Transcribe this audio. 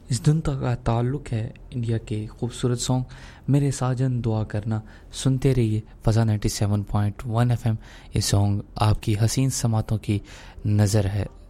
इस धुन का ताल्लुक़ है इंडिया के खूबसूरत सॉन्ग मेरे साजन दुआ करना। सुनते रहिए फ़ज़ा 97.1 FM। ये सॉन्ग आपकी हसीन समातों की नज़र है।